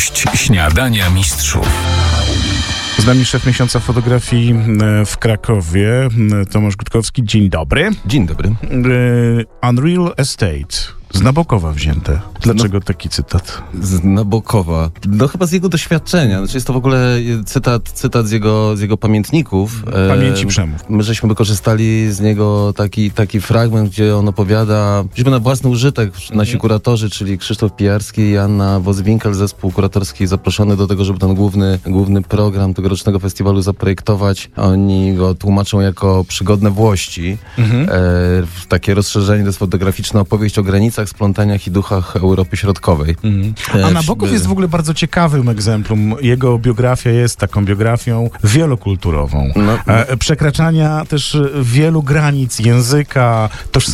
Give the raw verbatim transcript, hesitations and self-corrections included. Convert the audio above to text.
Gość śniadania mistrzów. Z nami szef miesiąca fotografii w Krakowie, Tomasz Gutkowski. Dzień dobry. Dzień dobry. Unreal Estate. Z Nabokowa wzięte. Dlaczego no, taki cytat? Z Nabokowa. No chyba z jego doświadczenia. Znaczy jest to w ogóle cytat, cytat z, jego, z jego pamiętników. Pamięci przemów. My żeśmy wykorzystali z niego taki, taki fragment, gdzie on opowiada, gdzieśmy na własny użytek, nasi kuratorzy, czyli Krzysztof Pijarski i Anna Woz-Winkel, zespół kuratorski zaproszony do tego, żeby ten główny, główny program tegorocznego festiwalu zaprojektować. Oni go tłumaczą jako przygodne Włości. Mhm. E, takie rozszerzenie, to jest fotograficzna opowieść o granicach, splątaniach i duchach Europy Środkowej. Mhm. A Nabokow jest w ogóle bardzo ciekawym egzemplum. Jego biografia jest taką biografią wielokulturową. No, no. E, przekraczania też wielu granic języka, tożsamości.